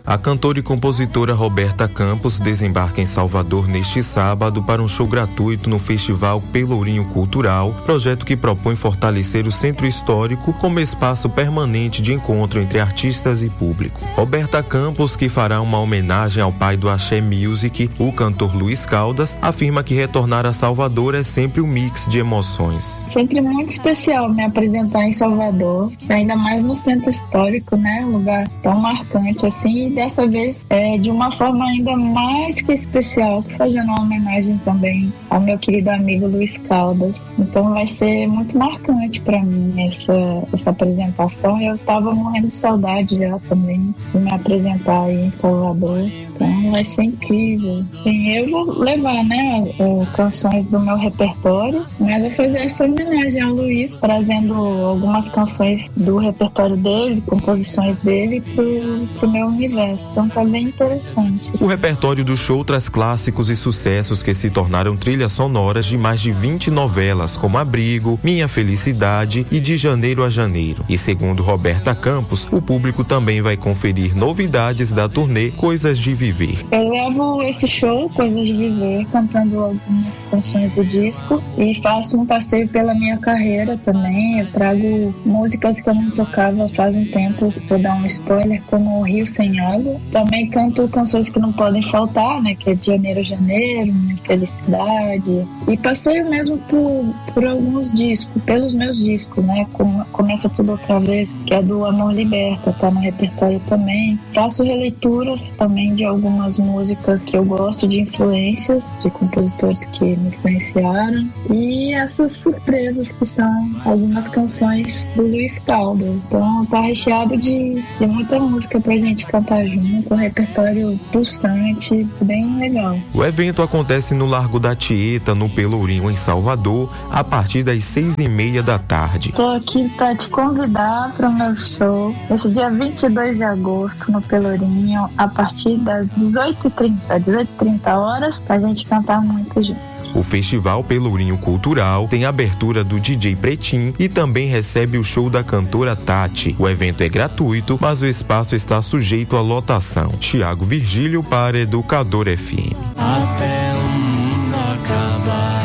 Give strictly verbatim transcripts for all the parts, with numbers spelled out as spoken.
A cantora e compositora Roberta Campos desembarca em Salvador neste sábado para um show gratuito no Festival Pelourinho Cultural, projeto que propõe fortalecer o centro histórico como espaço permanente de encontro entre artistas e público. Roberta Campos, que fará uma homenagem ao pai do Axé Music, o cantor Luiz Caldas, afirma que retornar a Salvador é sempre um mix de emoções. Sempre muito especial me apresentar em Salvador, ainda mais no centro histórico, né? Um lugar tão marcante assim, e dessa vez é de uma forma ainda mais que especial, fazendo uma homenagem também ao meu querido amigo Luiz Caldas. Então vai ser muito marcante para mim essa, essa apresentação. Eu tava morrendo de saudade já também de me apresentar aí em Salvador. Então vai ser incrível. Sim, eu vou levar, né, canções do meu repertório, mas vou fazer essa homenagem ao Luiz, trazendo algumas canções do repertório dele, composições dele pro, pro meu universo. Então tá bem interessante. O repertório do show traz clássicos e sucessos que se tornaram trilhas sonoras de mais de vinte novelas, como Abrigo, Minha Felicidade e De Janeiro a Janeiro. E segundo Roberta Campos, o público também vai conferir novidades da turnê Coisas de Viver. Eu levo esse show, Coisas de Viver, cantando algumas canções do disco, e faço um passeio pela minha carreira também. Eu trago músicas que eu não tocava faz um tempo, vou dar um spoiler, como Rio Sem Água. Também canto canções que não podem faltar, né? Que é De Janeiro a Janeiro, Minha Felicidade. E passeio mesmo por, por alguns discos, pelos meus discos, né? Como, Começa Tudo Outra Vez, que é do Amor Liberta, tá no repertório também. Faço releituras também de algumas músicas que eu gosto, de influências, de compositores que me influenciaram. E essas surpresas que são algumas canções do Luiz Caldas. Então tá recheado de, de muita música pra gente cantar junto, um repertório pulsante, bem legal. O evento acontece no Largo da Tieta, no Pelourinho, em Salvador, a partir das seis e meia da tarde. Estou aqui para te convidar para o meu show, esse dia vinte e dois de agosto, no Pelourinho, a partir das dezoito e trinta, dezoito e trinta horas, pra gente cantar muito junto. O Festival Pelourinho Cultural tem abertura do D J Pretinho e também recebe o show da cantora Tati. O evento é gratuito, mas o espaço está sujeito à lotação. Tiago Virgílio para Educador F M. Até o mundo acabar.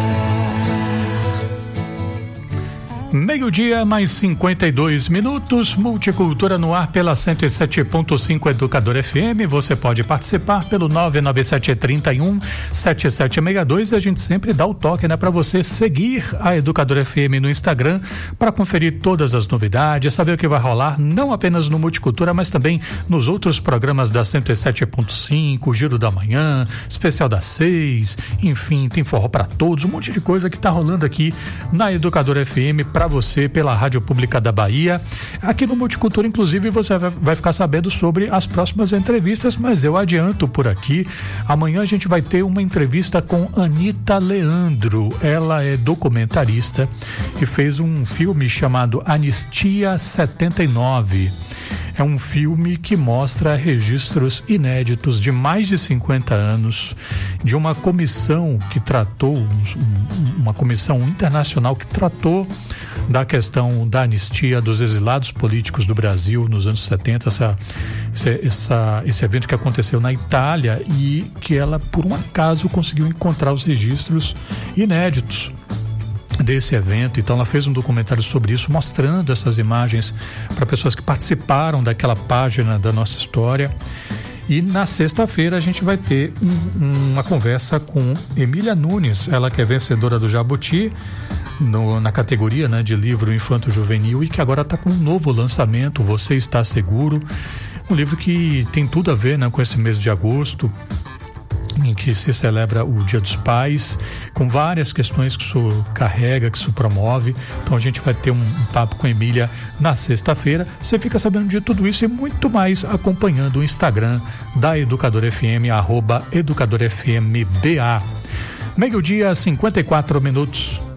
Meio-dia, mais cinquenta e dois minutos, Multicultura no ar pela cento e sete ponto cinco Educador F M. Você pode participar pelo nove nove sete três um sete sete seis dois. A gente sempre dá o toque, né, para você seguir a Educador F M no Instagram para conferir todas as novidades, saber o que vai rolar, não apenas no Multicultura, mas também nos outros programas da cento e sete ponto cinco, Giro da Manhã, Especial das Seis, enfim, tem forró para todos, um monte de coisa que tá rolando aqui na Educador F M para você pela Rádio Pública da Bahia. Aqui no Multicultura, inclusive, você vai ficar sabendo sobre as próximas entrevistas, mas eu adianto por aqui, amanhã a gente vai ter uma entrevista com Anita Leandro. Ela é documentarista e fez um filme chamado Anistia setenta e nove. É um filme que mostra registros inéditos de mais de cinquenta anos de uma comissão que tratou, uma comissão internacional que tratou da questão da anistia dos exilados políticos do Brasil nos anos setenta, essa, essa, esse evento que aconteceu na Itália, e que ela, por um acaso, conseguiu encontrar os registros inéditos desse evento. Então ela fez um documentário sobre isso, mostrando essas imagens para pessoas que participaram daquela página da nossa história. E na sexta-feira a gente vai ter um, uma conversa com Emília Nunes, ela que é vencedora do Jabuti no, na categoria, né, de livro infanto-juvenil, e que agora está com um novo lançamento, Você Está Seguro, um livro que tem tudo a ver, né, com esse mês de agosto, em que se celebra o Dia dos Pais, com várias questões que isso carrega, que isso promove. Então a gente vai ter um, um papo com a Emília na sexta-feira. Você fica sabendo de tudo isso e muito mais acompanhando o Instagram da Educador F M, arroba Educador F M B A. Meio-dia, cinquenta e quatro minutos.